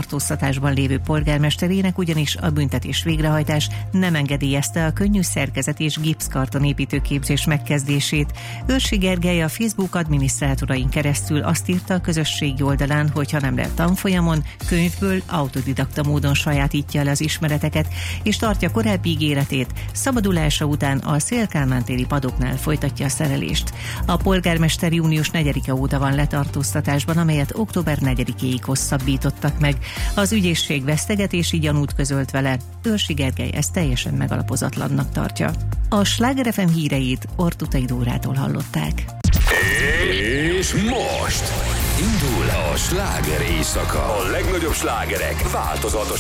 letartóztatásban lévő polgármesterének ugyanis a büntetés végrehajtás nem engedélyezte a könnyű szerkezet és gipszkarton építőképzés megkezdését. Őrsi Gergely a Facebook adminisztrátorain keresztül azt írta a közösségi oldalán, hogy ha nem lehet tanfolyamon, könyvből autodidakta módon sajátítja el az ismereteket, és tartja korábbi ígéretét, szabadulása után a Széll-Kálmán téri padoknál folytatja a szerelést. A polgármester június 4-e óta van letartóztatásban, amelyet október 4-éig hosszabbítottak meg. Az ügyészség vesztegetési gyanút közölt vele. Őrsi Gergely ezt teljesen megalapozatlannak tartja. A Sláger FM híreit Ortutai Dórától hallották. És most indul a sláger éjszaka. A legnagyobb slágerek változatos